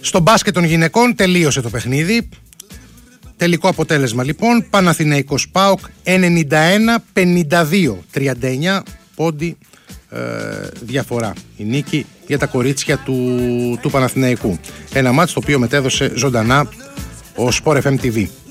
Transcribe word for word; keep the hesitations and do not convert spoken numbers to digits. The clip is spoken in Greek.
Στο μπάσκετ των γυναικών τελείωσε το παιχνίδι. Τελικό αποτέλεσμα λοιπόν, Παναθηναϊκός ΠΑΟΚ ενενήντα ένα πενήντα δύο, τριάντα εννέα πόντι ε, διαφορά. Η νίκη για τα κορίτσια του, του Παναθηναϊκού. Ένα μάτς το οποίο μετέδωσε ζωντανά ο Sport εφ εμ τι βι.